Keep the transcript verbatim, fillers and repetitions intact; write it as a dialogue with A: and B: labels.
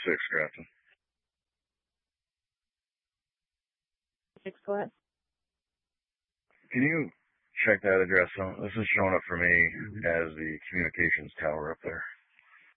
A: six, Grafton.
B: Six what?
A: Can you check that address? This is showing up for me as the communications tower up there.